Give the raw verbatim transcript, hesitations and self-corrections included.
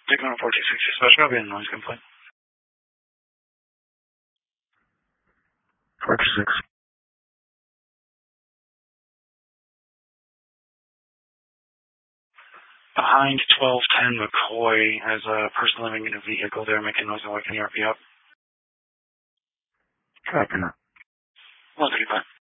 Taking on four two six, special, I'll be in noise complaint. four two six. Behind twelve ten McCoy has a person living in a vehicle there making noise and waking the R P up. Tracking up. one thirty-five.